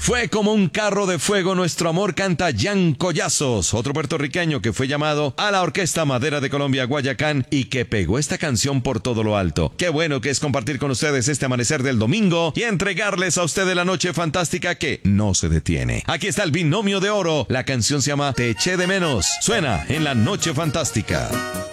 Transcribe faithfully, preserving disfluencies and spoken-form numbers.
Fue como un carro de fuego nuestro amor, canta Jan Collazos, otro puertorriqueño que fue llamado a la Orquesta Madera de Colombia Guayacán y que pegó esta canción por todo lo alto. Qué bueno que es compartir con ustedes este amanecer del domingo y entregarles a ustedes la noche fantástica que no se detiene. Aquí está el binomio de oro. La canción se llama Te eché de menos. Suena en la noche fantástica.